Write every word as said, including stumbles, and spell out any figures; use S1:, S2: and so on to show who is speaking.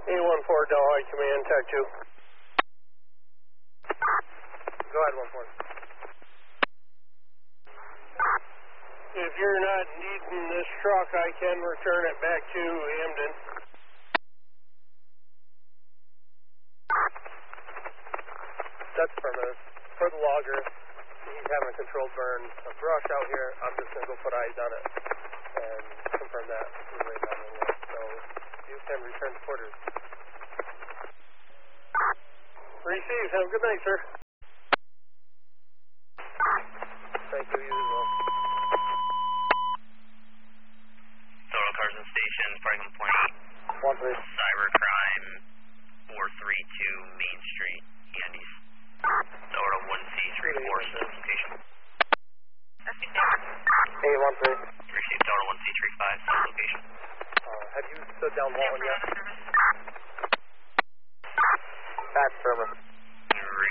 S1: eight one four Delhi Command, Tech two.
S2: Go ahead, one four.
S1: If you're not needing this truck, I can return it back to Hamden.
S2: That's affirmative. For the logger, he's having a controlled burn of brush out here. I'm just going to go put eyes on it and confirm that. So you can return to quarters.
S1: Received. Have a good night, sir.
S2: Thank you. You as well.
S3: Total Carson Station, parking complaint.
S2: One three.
S3: Cybercrime, four three two Main Street, Andes. Total one C three four location.
S2: Hey, one three.
S3: Received total one C three five location.
S2: Uh, have you stood down Walton yet? Back service.